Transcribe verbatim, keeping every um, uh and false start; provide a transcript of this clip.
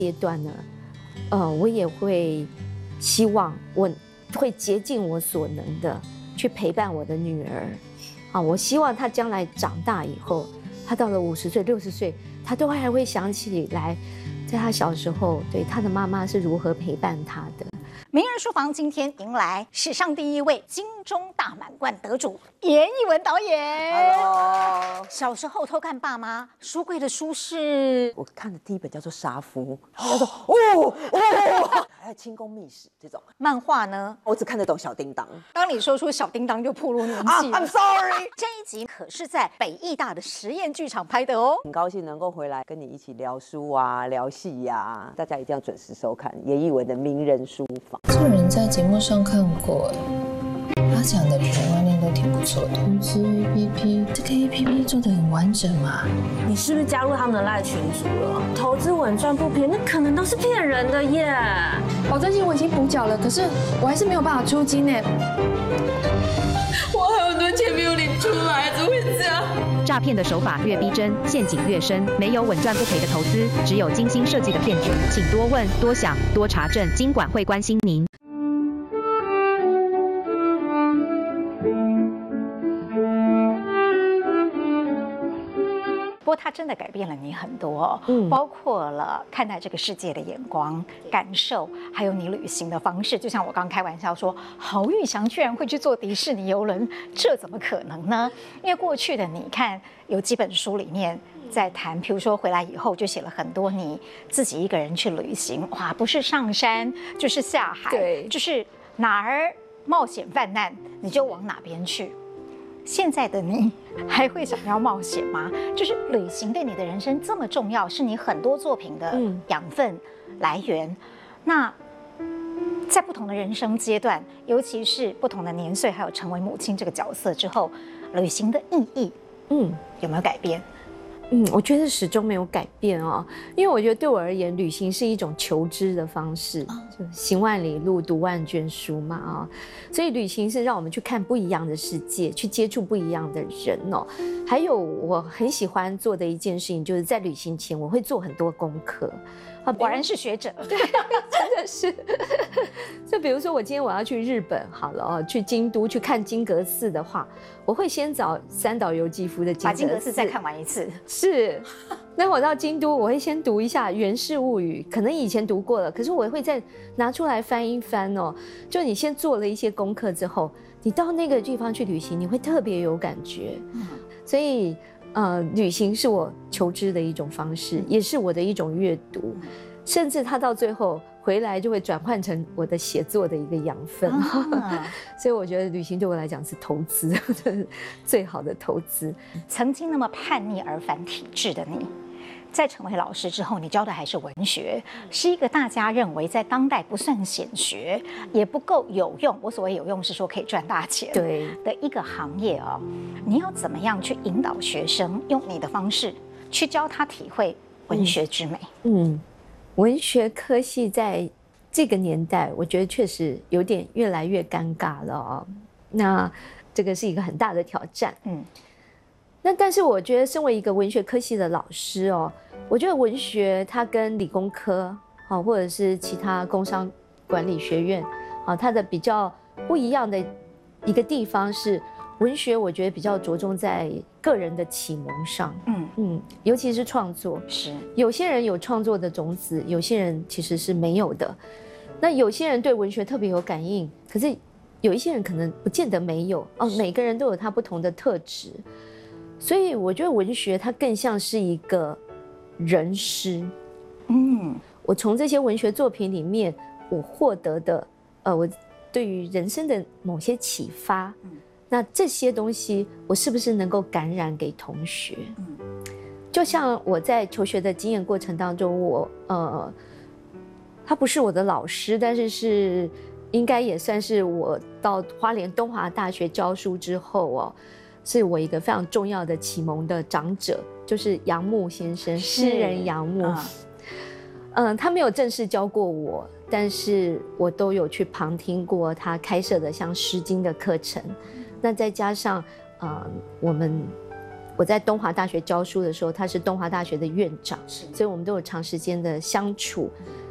阶段呢，呃，我也会希望我会竭尽我所能的去陪伴我的女儿。啊，我希望她将来长大以后，她到了五十岁、六十岁，她都还会想起来，在她小时候，对她的妈妈是如何陪伴她的。 名人书房今天迎来史上第一位金钟大满贯得主严艺文导演。 Hello， 小时候偷看爸妈书柜的书是， 我看的第一本叫做《杀夫》，他说哦哦，还有清宫秘史这种。 漫画呢， 我只看得懂小叮当。 当你说出小叮当就暴露年纪了。 I'm sorry。 这一集可是在北艺大的实验剧场拍的哦。 很高兴能够回来跟你一起聊书啊，聊戏呀、啊，大家一定要准时收看严艺文的名人书房。 这个人在节目上看过，他讲的全观念都挺不错的。投资 A P P， 这个 A P P 做的很完整嘛？ 你是不是加入他们的赖群组了？投资稳赚不赔，那可能都是骗人的耶！ 保证金我已经补缴了，可是我还是没有办法出金呢。 我还有很多钱没有领出来，怎么会这样？ 诈骗的手法越逼真，陷阱越深，没有稳赚不赔的投资，只有精心设计的骗局。请多问、多想、多查证，金管会关心您。 不过它真的改变了你很多， 嗯包括了看待这个世界的眼光、感受，还有你旅行的方式。就像我刚开玩笑说，郝玉祥居然会去坐迪士尼邮轮，这怎么可能呢？因为过去的你看，有几本书里面在谈，比如说回来以后就写了很多你自己一个人去旅行，哇，不是上山就是下海， 对就是哪儿冒险犯难你就往哪边去。现在的你还会想要冒险吗？就是旅行对你的人生这么重要，是你很多作品的养分来源。那在不同的人生阶段，尤其是不同的年岁，还有成为母亲这个角色之后，旅行的意义， 嗯有没有改变？ 嗯，我觉得始终没有改变哦，因为我觉得对我而言，旅行是一种求知的方式，就行万里路，读万卷书嘛啊、哦，所以旅行是让我们去看不一样的世界，去接触不一样的人哦。还有我很喜欢做的一件事情，就是在旅行前我会做很多功课。啊， 果然是学者， 对，真的是。就比如说，我今天我要去日本，好了哦，去京都去看金阁寺的话，我会先找三岛由纪夫的金阁寺， 把金阁寺再看完一次。 是，那我到京都，我会先读一下《源氏物语》，可能以前读过了，可是我会再拿出来翻一翻哦。就你先做了一些功课之后，你到那个地方去旅行，你会特别有感觉。嗯，所以。呃，旅行是我求知的一种方式，也是我的一种阅读，甚至它到最后回来就会转换成我的写作的一个养分。啊、所以我觉得旅行对我来讲是投资，最好的投资。 曾经那么叛逆而反体制的你，在成为老师之后，你教的还是文学，是一个大家认为在当代不算显学，也不够有用。我所谓有用是说可以赚大钱对的一个行业哦。你要怎么样去引导学生，用你的方式去教他体会文学之美？ 嗯，文学科系在这个年代，我觉得确实有点越来越尴尬了哦。那这个是一个很大的挑战。嗯。那但是我觉得，身为一个文学科系的老师哦，我觉得文学它跟理工科啊，或者是其他工商管理学院啊，它的比较不一样的一个地方是，文学我觉得比较着重在个人的启蒙上，嗯嗯，尤其是创作。 是， 有些人有创作的种子，有些人其实是没有的。那有些人对文学特别有感应，可是有一些人可能不见得没有哦。每个人都有他不同的特质。所以我觉得文学它更像是一个人诗，嗯，我从这些文学作品里面，我获得的，呃，我对于人生的某些启发，嗯，那这些东西我是不是能够感染给同学？嗯，就像我在求学的经验过程当中，我呃，他不是我的老师，但是是应该也算是我到花莲东华大学教书之后哦。是我一个非常重要的启蒙的长者，就是杨牧先生，诗人杨牧。嗯、呃，他没有正式教过我，但是我都有去旁听过他开设的像《诗经》的课程。那再加上，呃，我们我在东华大学教书的时候，他是东华大学的院长，所以我们都有长时间的相处。